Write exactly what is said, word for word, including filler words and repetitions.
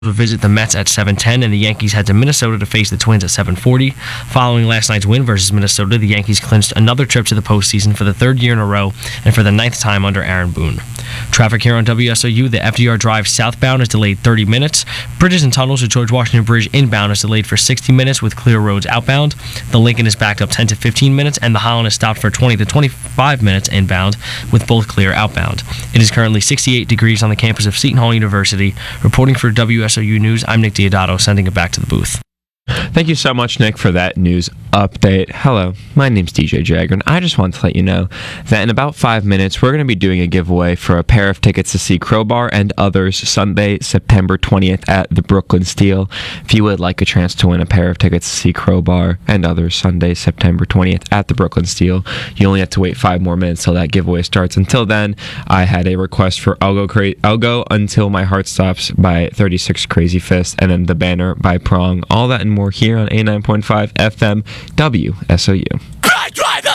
will visit the Mets at seven ten, and the Yankees head to Minnesota to face the Twins at seven forty. Following last night's win versus Minnesota, the Yankees clinched another trip to the postseason for the third year in a row and for the ninth time under Aaron Boone. Traffic here on W S O U, the F D R Drive southbound is delayed thirty minutes. Bridges and tunnels to George Washington Bridge inbound is delayed for sixty minutes with clear roads outbound. The Lincoln is backed up ten to fifteen minutes, and the Holland is stopped for twenty to twenty-five minutes inbound with both clear outbound. It is currently sixty-eight degrees on the campus of Seton Hall University. Reporting for W S O U News, I'm Nick Diodato, sending it back to the booth. Thank you so much, Nick, for that news update. Hello, my name's D J Jagger, and I just want to let you know that in about five minutes, we're going to be doing a giveaway for a pair of tickets to see Crowbar and Others Sunday, September twentieth at the Brooklyn Steel. If you would like a chance to win a pair of tickets to see Crowbar and Others Sunday, September twentieth at the Brooklyn Steel, you only have to wait five more minutes till that giveaway starts. Until then, I had a request for I'll Go, Cra- I'll Go Until My Heart Stops by thirty-six Crazy Fist, and then The Banner by Prong. All that and more here on eighty-nine point five F M W S O U.